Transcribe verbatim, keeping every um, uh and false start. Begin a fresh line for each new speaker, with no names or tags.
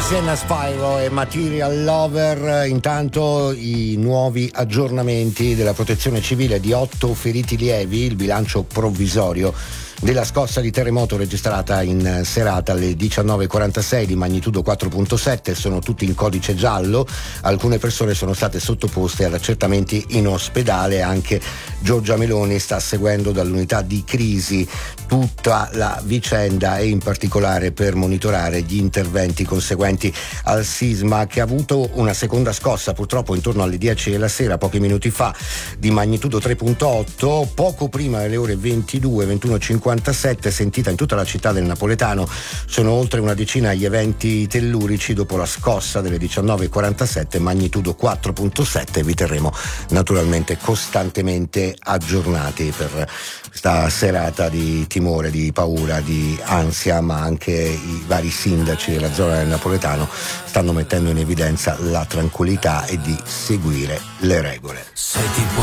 Sienna Spyro e Material Lover. Intanto i nuovi aggiornamenti della protezione civile di otto feriti lievi, il bilancio provvisorio della scossa di terremoto registrata in serata alle diciannove e quarantasei di magnitudo quattro virgola sette, sono tutti in codice giallo. Alcune persone sono state sottoposte ad accertamenti in ospedale. Anche Giorgia Meloni sta seguendo dall'unità di crisi tutta la vicenda e in particolare per monitorare gli interventi conseguenti al sisma, che ha avuto una seconda scossa purtroppo intorno alle dieci della sera, pochi minuti fa, di magnitudo tre virgola otto, poco prima delle ore ventidue, ventuno e cinquantasette, sentita in tutta la città del napoletano. Sono oltre una decina gli eventi tellurici dopo la scossa delle diciannove e quarantasette, magnitudo quattro virgola sette. Vi terremo naturalmente costantemente aggiornati per questa serata di timore, di paura, di ansia, ma anche i vari sindaci della zona del napoletano stanno mettendo in evidenza la tranquillità e di seguire le regole.
Se ti